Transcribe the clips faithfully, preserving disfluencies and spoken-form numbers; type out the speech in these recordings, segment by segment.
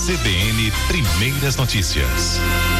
C B N Primeiras Notícias.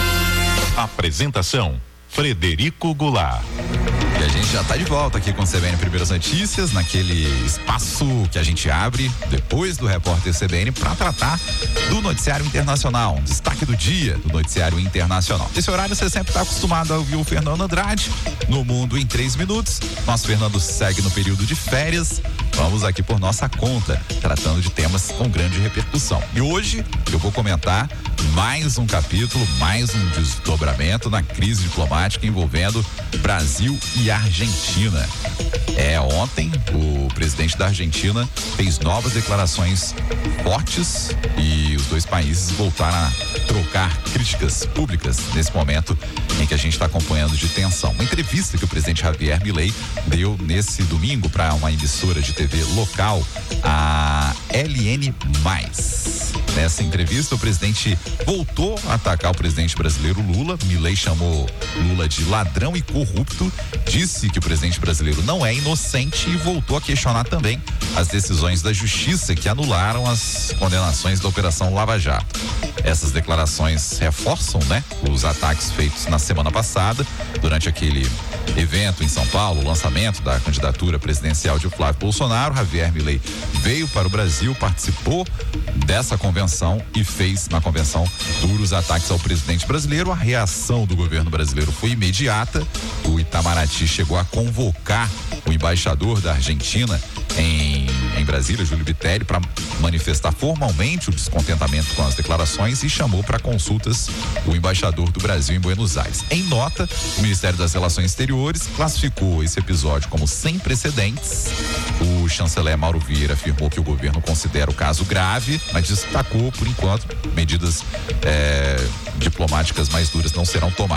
Apresentação: Frederico Goulart. E a gente já está de volta aqui com o C B N Primeiras Notícias, naquele espaço que a gente abre depois do repórter C B N para tratar do noticiário internacional, um destaque do dia do noticiário internacional. Nesse horário você sempre está acostumado a ouvir o Fernando Andrade no Mundo em três minutos. Nosso Fernando segue no período de férias. Vamos aqui por nossa conta, tratando de temas com grande repercussão. E hoje eu vou comentar mais um capítulo, mais um desdobramento na crise diplomática envolvendo Brasil e Argentina. É, ontem o presidente da Argentina fez novas declarações fortes e os dois países voltaram a trocar críticas públicas nesse momento em que a gente está acompanhando de tensão. Uma entrevista que o presidente Javier Milei deu nesse domingo para uma emissora de T V local, a L N mais. Nessa entrevista, o presidente voltou a atacar o presidente brasileiro Lula. Milei chamou Lula de ladrão e corrupto, disse que o presidente brasileiro não é inocente e voltou a questionar também as decisões da justiça que anularam as condenações da Operação Lava Jato. Essas declarações reforçam, né, os ataques feitos na semana passada, durante aquele evento em São Paulo, o lançamento da candidatura presidencial de Flávio Bolsonaro. Javier Milei veio para o Brasil, participou dessa convenção e fez na convenção duros ataques ao presidente brasileiro. A reação do governo brasileiro foi imediata. O Itamaraty chegou a convocar o embaixador da Argentina em, em Brasília, Júlio Vitelli, para manifestar formalmente o descontentamento com as declarações e chamou para consultas o embaixador do Brasil em Buenos Aires. Em nota, o Ministério das Relações Exteriores classificou esse episódio como sem precedentes. O chanceler Mauro Vieira afirmou que o governo considera o caso grave, mas destacou, por enquanto, medidas é, diplomáticas mais duras não serão tomadas.